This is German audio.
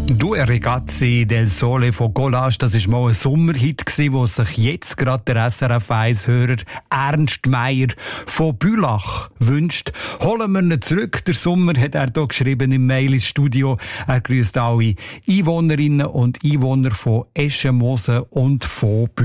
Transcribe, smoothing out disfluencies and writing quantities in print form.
Due ragazzi del Sole von Collage, das war mal ein Sommerhit, wo sich jetzt gerade der SRF 1-Hörer Ernst Meier von Bülach wünscht. Holen wir ihn zurück. Der Sommer hat er hier geschrieben im Mail ins Studio. Er grüßt alle Einwohnerinnen und Einwohner von Eschenmosen und von Bülach.